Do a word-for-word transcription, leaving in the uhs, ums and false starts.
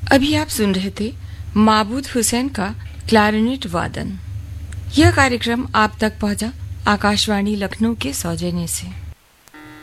अभी आप सुन रहे थे माबूद हुसैन का क्लारिनेट वादन। यह कार्यक्रम आप तक पहुंचा आकाशवाणी लखनऊ के सौजन्य से।